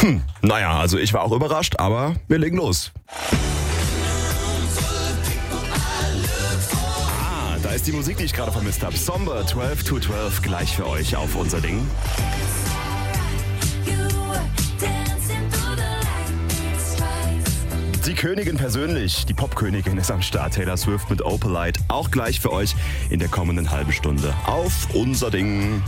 Naja, also ich war auch überrascht, aber wir legen los. Da ist die Musik, die ich gerade vermisst habe. Somber 12 to 12 gleich für euch auf unser Ding. Die Königin persönlich, die Popkönigin ist am Start. Taylor Swift mit Opalite, auch gleich für euch in der kommenden halben Stunde auf unser Ding.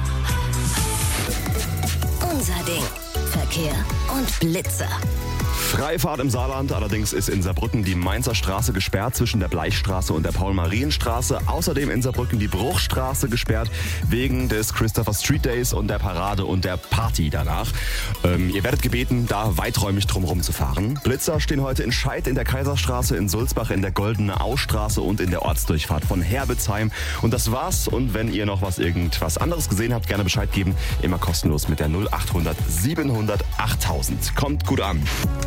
Unser Ding. Verkehr und Blitzer. Freifahrt im Saarland, allerdings ist in Saarbrücken die Mainzer Straße gesperrt zwischen der Bleichstraße und der Paul-Marien-Straße. Außerdem in Saarbrücken die Bruchstraße gesperrt wegen des Christopher Street Days und der Parade und der Party danach. Ihr werdet gebeten, da weiträumig drumherum zu fahren. Blitzer stehen heute in Scheid in der Kaiserstraße, in Sulzbach in der Goldene Austraße und in der Ortsdurchfahrt von Herbitzheim. Und das war's. Und wenn ihr noch irgendwas anderes gesehen habt, gerne Bescheid geben. Immer kostenlos mit der 0800 700 8000. Kommt gut an.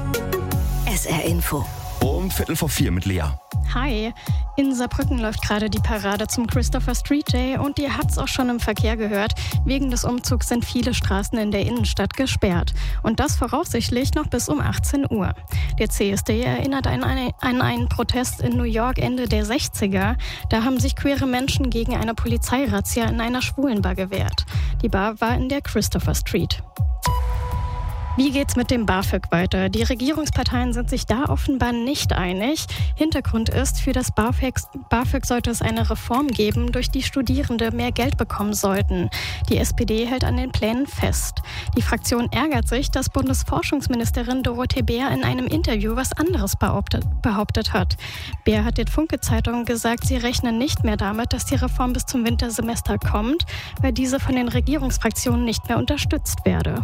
SR Info. Um 3:45 mit Lea. Hi, in Saarbrücken läuft gerade die Parade zum Christopher Street Day und ihr habt's auch schon im Verkehr gehört. Wegen des Umzugs sind viele Straßen in der Innenstadt gesperrt. Und das voraussichtlich noch bis um 18 Uhr. Der CSD erinnert an einen Protest in New York Ende der 60er. Da haben sich queere Menschen gegen eine Polizeirazzia in einer Schwulenbar gewehrt. Die Bar war in der Christopher Street. Wie geht's mit dem BAföG weiter? Die Regierungsparteien sind sich da offenbar nicht einig. Hintergrund ist, für das BAföG sollte es eine Reform geben, durch die Studierende mehr Geld bekommen sollten. Die SPD hält an den Plänen fest. Die Fraktion ärgert sich, dass Bundesforschungsministerin Dorothee Bär in einem Interview was anderes behauptet hat. Bär hat den Funke-Zeitungen gesagt, sie rechnen nicht mehr damit, dass die Reform bis zum Wintersemester kommt, weil diese von den Regierungsfraktionen nicht mehr unterstützt werde.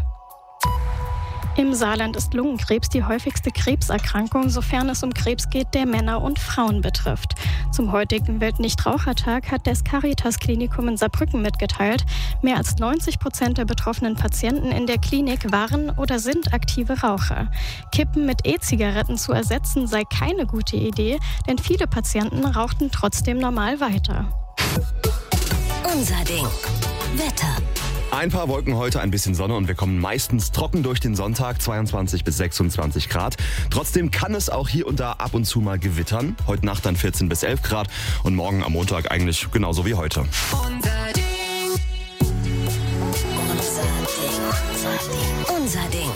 Im Saarland ist Lungenkrebs die häufigste Krebserkrankung, sofern es um Krebs geht, der Männer und Frauen betrifft. Zum heutigen Weltnichtrauchertag hat das Caritas-Klinikum in Saarbrücken mitgeteilt, mehr als 90% der betroffenen Patienten in der Klinik waren oder sind aktive Raucher. Kippen mit E-Zigaretten zu ersetzen sei keine gute Idee, denn viele Patienten rauchten trotzdem normal weiter. Unser Ding. Wetter. Ein paar Wolken heute, ein bisschen Sonne und wir kommen meistens trocken durch den Sonntag, 22 bis 26 Grad. Trotzdem kann es auch hier und da ab und zu mal gewittern. Heute Nacht dann 14 bis 11 Grad und morgen am Montag eigentlich genauso wie heute. Unser Ding. Unser Ding.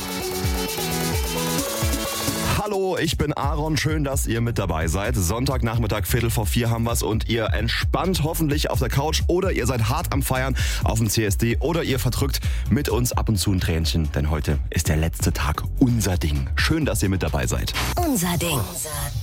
Hallo, ich bin Aaron, schön, dass ihr mit dabei seid. Sonntagnachmittag, 3:45 haben wir's und ihr entspannt hoffentlich auf der Couch oder ihr seid hart am Feiern auf dem CSD oder ihr verdrückt mit uns ab und zu ein Tränchen, denn heute ist der letzte Tag unser Ding. Schön, dass ihr mit dabei seid. Unser Ding.